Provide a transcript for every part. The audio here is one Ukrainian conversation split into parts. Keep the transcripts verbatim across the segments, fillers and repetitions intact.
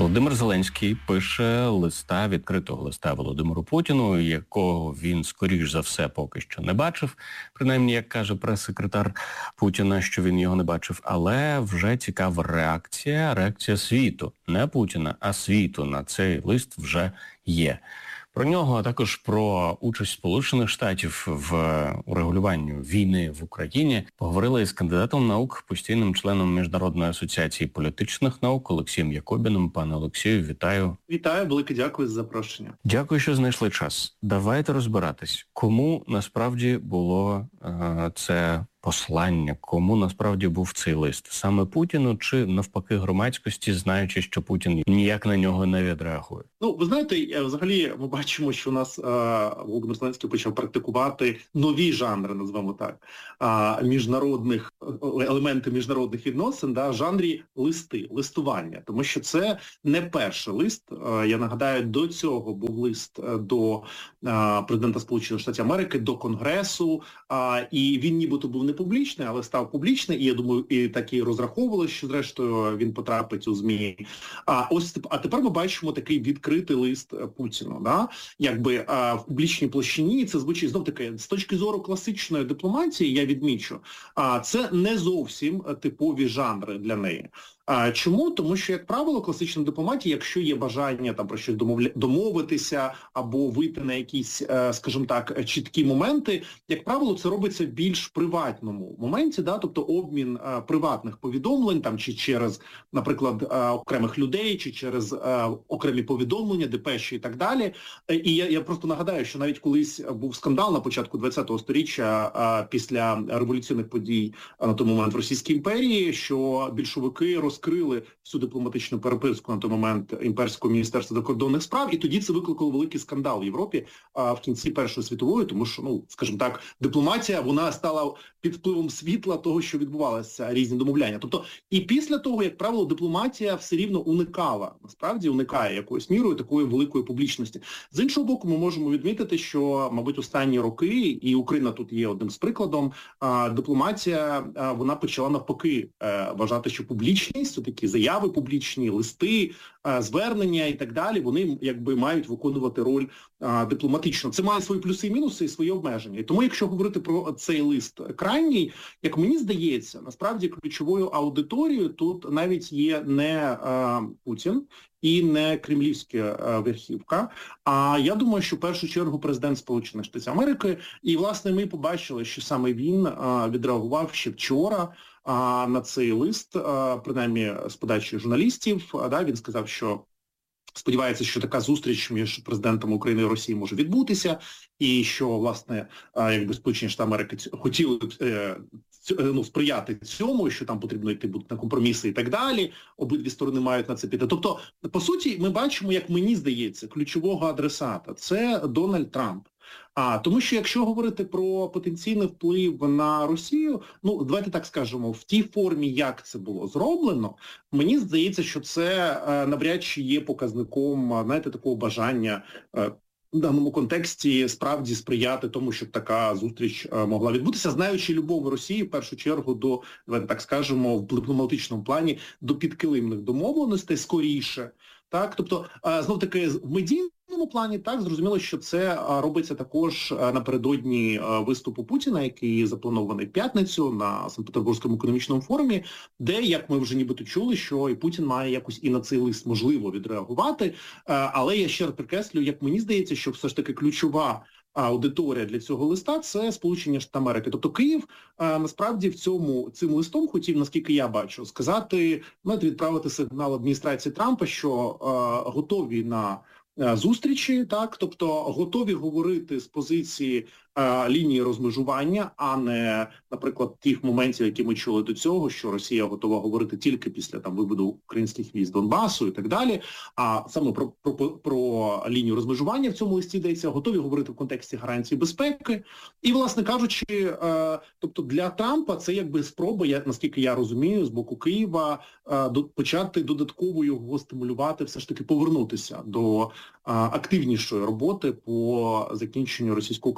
Володимир Зеленський пише листа, відкритого листа Володимиру Путіну, якого він, скоріш за все, поки що не бачив. Принаймні, як каже прес-секретар Путіна, що він його не бачив. Але вже цікава реакція, реакція світу. Не Путіна, а світу на цей лист вже є. Про нього, а також про участь Сполучених Штатів в урегулюванні війни в Україні поговорили із кандидатом наук, постійним членом Міжнародної асоціації політичних наук Олексієм Якобіним. Пане Олексію, вітаю. Вітаю, велике дякую за запрошення. Дякую, що знайшли час. Давайте розбиратись, кому насправді було е, це послання, кому насправді був цей лист? Саме Путіну чи навпаки громадськості, знаючи, що Путін ніяк на нього не відреагує? Ну, ви знаєте, взагалі ми бачимо, що у нас е, Володимир Зеленський почав практикувати нові жанри, назвемо так, е, міжнародних, елементи міжнародних відносин, да, в жанрі листи, листування. Тому що це не перший лист. Е, я нагадаю, до цього був лист до е, президента Сполучених Штатів Америки, до Конгресу, е, і він нібито був не публічний, але став публічний, і я думаю, і так і розраховували, що зрештою він потрапить у ЗМІ. А ось а тепер ми бачимо такий відкритий лист Путіну, да? Якби а, в публічній площині. Це звучить знов таки з точки зору класичної дипломатії, я відмічу, а це не зовсім типові жанри для неї. А чому? Тому що, як правило, класична дипломатія, якщо є бажання там про щось домовля... домовитися або вийти на якісь, скажімо так, чіткі моменти, як правило, це робиться в більш приватному моменті, да, тобто обмін а, приватних повідомлень там чи через, наприклад, а, окремих людей, чи через а, окремі повідомлення, депеші і так далі. І я, я просто нагадаю, що навіть колись був скандал на початку ХХ століття а, після революційних подій а, на той момент в Російській імперії, що більшовики розкрили всю дипломатичну переписку на той момент імперського міністерства закордонних справ, і тоді це викликало великий скандал в Європі а, в кінці Першої світової, тому що, ну, скажімо так, дипломатія, вона стала під впливом світла того, що відбувалося, різні домовляння. Тобто, і після того, як правило, дипломатія все рівно уникала, насправді уникає якоюсь мірою такої великої публічності. З іншого боку, ми можемо відмітити, що, мабуть, останні роки, і Україна тут є одним з прикладом, а, дипломатія, а, вона почала навпаки а, вважати, що публічність, такі заяви публічні, листи, а, звернення і так далі, вони якби мають виконувати роль а, дипломатично. Це має свої плюси і мінуси і свої обмеження. І тому, якщо говорити про цей лист крайній, як мені здається, насправді ключовою аудиторією тут навіть є не а, Путін і не кремлівська а, верхівка, а я думаю, що в першу чергу президент Сполучених Штатів Америки, і, власне, ми побачили, що саме він а, відреагував ще вчора а, на цей лист, а, принаймні з подачі журналістів. А, да, він сказав, що сподівається, що така зустріч між президентами України і Росії може відбутися, і що, власне, а, якби Сполучені Штати Америки хотіли е, ну, сприяти цьому, що там потрібно йти на компроміси і так далі, обидві сторони мають на це піти. Тобто, по суті, ми бачимо, як мені здається, ключового адресата – це Дональд Трамп. А, тому що якщо говорити про потенційний вплив на Росію, ну, давайте так скажемо, в тій формі, як це було зроблено, мені здається, що це е, навряд чи є показником, знаєте, такого бажання е, в даному контексті справді сприяти тому, щоб така зустріч е, могла відбутися, знаючи любов Росії, в першу чергу, до, давайте так скажемо, в дипломатичному плані, до підкилимних домовленостей скоріше. Так, тобто, знов-таки, в медійному плані, так, зрозуміло, що це робиться також напередодні виступу Путіна, який запланований в п'ятницю на Санкт-Петербурзькому економічному форумі, де, як ми вже нібито чули, що і Путін має якось і на цей лист можливо відреагувати. Але я ще раз підкреслю, як мені здається, що все ж таки ключова аудиторія для цього листа – це Сполучені Штати Америки. Тобто Київ а, насправді в цьому цим листом хотів, наскільки я бачу, сказати, знаєте, відправити сигнал адміністрації Трампа, що а, готові на а, зустрічі, так, тобто готові говорити з позиції а, лінії розмежування, а не, наприклад, тих моментів, які ми чули до цього, що Росія готова говорити тільки після там виводу українських військ Донбасу і так далі, а саме про, про, про лінію розмежування в цьому листі йдеться, готові говорити в контексті гарантії безпеки. І, власне кажучи, е, тобто для Трампа це якби спроба, я, наскільки я розумію, з боку Києва е, до, почати додатково його стимулювати, все ж таки повернутися до е, активнішої роботи по закінченню російсько-української війни.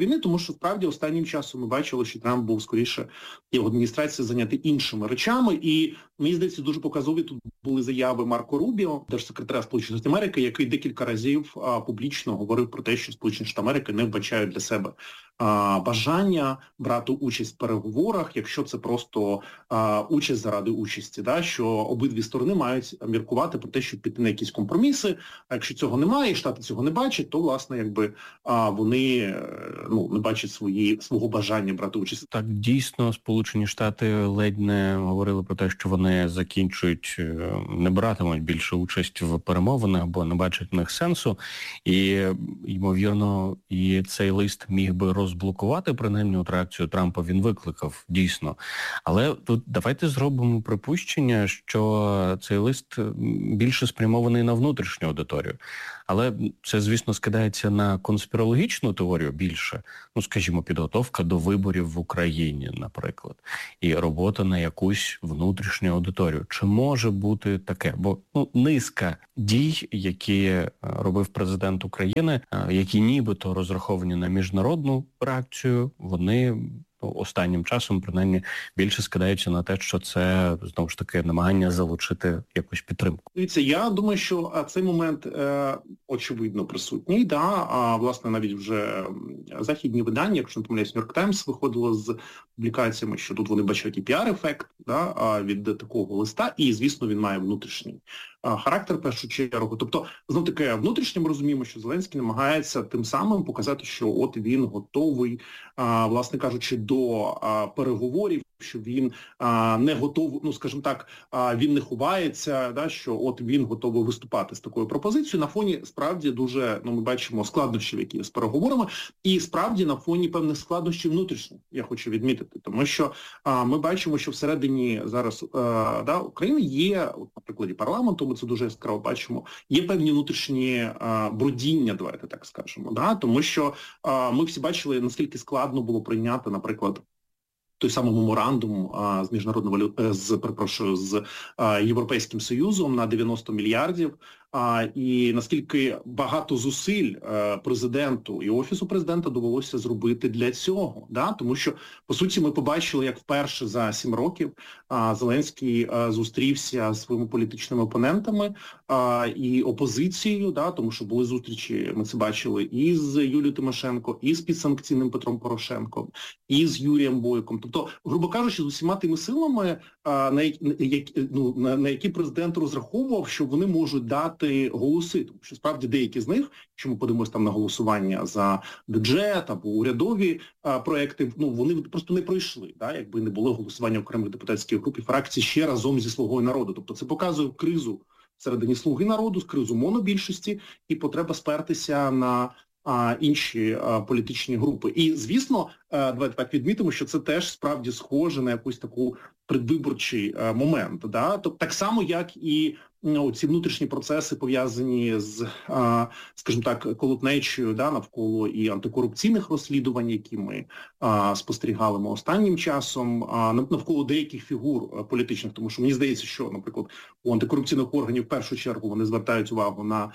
війни, тому що справді останнім часом ми бачили, що Трамп був скоріше його адміністрація зайняти іншими речами, і мені здається, дуже показові тут були заяви Марко Рубіо, держсекретаря Сполучених Штатів Америки, який декілька разів а, публічно говорив про те, що Сполучені Штати Америки не вбачають для себе а, бажання брати участь в переговорах, якщо це просто а, участь заради участі, да, що обидві сторони мають міркувати про те, щоб піти на якісь компроміси, а якщо цього немає, і Штати цього не бачать, то, власне, якби а, вони ну, не бачать свої, свого бажання брати участь. Так, дійсно, Сполучені Штати ледь не говорили про те, що вони закінчують, не братимуть більше участь в перемовинах, бо не бачать в них сенсу. І, ймовірно, і цей лист міг би розблокувати, принаймні, от реакцію Трампа він викликав, дійсно. Але тут давайте зробимо припущення, що цей лист більше спрямований на внутрішню аудиторію. Але це, звісно, скидається на конспірологічну теорію більше. Ну, скажімо, підготовка до виборів в Україні, наприклад. І робота на якусь внутрішню аудиторію. Чи може бути таке? Бо ну, низка дій, які робив президент України, які нібито розраховані на міжнародну реакцію, вони останнім часом, принаймні, більше скидаються на те, що це, знову ж таки, намагання залучити якусь підтримку. Дивіться, я думаю, що цей момент е, очевидно присутній, да, а власне навіть вже західні видання, якщо не помиляюсь, New York Times виходило з публікаціями, що тут вони бачать і піар-ефект, да, від такого листа, і, звісно, він має внутрішній характер в першу чергу. Тобто, знов таки, внутрішньо ми розуміємо, що Зеленський намагається тим самим показати, що от він готовий, а, власне кажучи, до а, переговорів, що він а, не готовий, ну, скажімо так, а, він не ховається, да, що от він готовий виступати з такою пропозицією на фоні, справді, дуже, ну, ми бачимо складнощів, які з переговорами, і справді на фоні певних складнощів внутрішніх, я хочу відмітити, тому що а, ми бачимо, що всередині зараз а, да, України є, от, на прикладі парламенту, ми це дуже яскраво бачимо, є певні внутрішні а, брудіння, давайте так скажемо, да, тому що а, ми всі бачили, наскільки складно було прийняти, наприклад, той самий меморандум а, з міжнародним валют... з, перепрошую, з а, Європейським Союзом на дев'яносто мільярдів, а, і наскільки багато зусиль а, президенту і Офісу президента довелося зробити для цього, да? Тому що, по суті, ми побачили, як вперше за сім років а, Зеленський а, зустрівся з своїми політичними опонентами а, і опозицією, да? Тому що були зустрічі, ми це бачили, і з Юлією Тимошенко, і з підсанкційним Петром Порошенком, і з Юрієм Бойком. Тобто, грубо кажучи, з усіма тими силами, а, на, які, ну, на, на які президент розраховував, що вони можуть дати голоси. Тому що, справді, деякі з них, якщо ми подивимося там на голосування за бюджет або урядові а, проекти, ну, вони просто не пройшли, да, якби не було голосування окремих депутатських груп і фракцій ще разом зі «Слугою народу». Тобто це показує кризу всередині «Слуги народу», кризу монобільшості і потреба спертися на а інші а, політичні групи. І, звісно, а, давайте так відмітимо, що це теж справді схоже на якусь таку предвиборчий а, момент. Да? Тобто, так само, як і ну, ці внутрішні процеси, пов'язані з, а, скажімо так, колотнечею, да, навколо і антикорупційних розслідувань, які ми а, спостерігали ми останнім часом, а, навколо деяких фігур а, політичних, тому що мені здається, що, наприклад, у антикорупційних органів в першу чергу вони звертають увагу на,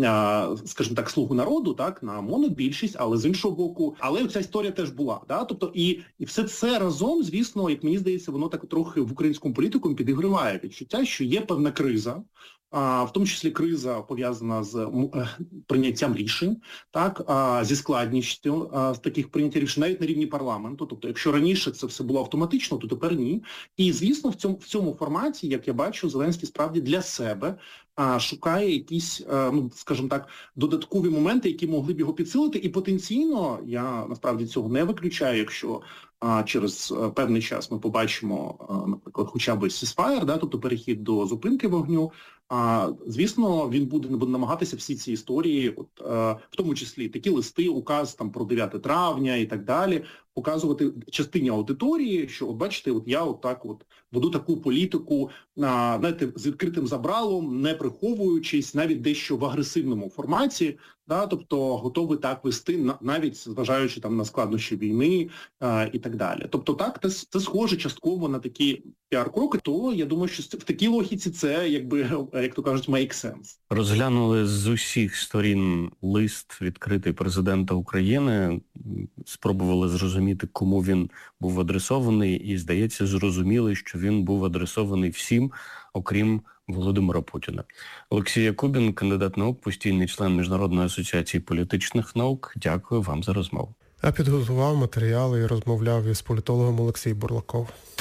а, скажімо так, «Слугу народу», так, на монобільшість, але з іншого боку, але ця історія теж була, да, тобто і, і все це разом, звісно, як мені здається, воно так трохи в українському політику підігриває відчуття, що є певна криза, а, в тому числі криза пов'язана з е, прийняттям рішень, так, а, зі складністю а, з таких прийняття рішень навіть на рівні парламенту. Тобто, якщо раніше це все було автоматично, то тепер ні. І, звісно, в цьому, в цьому форматі, як я бачу, Зеленський справді для себе а, шукає якісь, а, ну, скажімо так, додаткові моменти, які могли б його підсилити. І потенційно, я насправді цього не виключаю, якщо а, через а, певний час ми побачимо, а, наприклад, хоча б ceasefire, да, тобто перехід до зупинки вогню, а, звісно, він буде, буде намагатися всі ці історії, от, а, в тому числі такі листи, указ там про дев'яте травня і так далі, показувати частині аудиторії, що, от бачите, от я от так от веду таку політику, а, знаєте, з відкритим забралом, не приховуючись, навіть дещо в агресивному форматі, да, тобто готовий так вести, навіть зважаючи там на складнощі війни а, і так далі. Тобто так, це, це схоже частково на такі піар-кроки, то я думаю, що в такій логіці це, якби, як то кажуть, make sense. Розглянули з усіх сторін лист відкритий президента України. спробували зрозуміти, кому він був адресований, і, здається, зрозуміли, що він був адресований всім, окрім Володимира Путіна. Олексій Якубін, кандидат наук, постійний член Міжнародної асоціації політичних наук. Дякую вам за розмову. А підготував матеріали і розмовляв із політологом Олексій Бурлаков.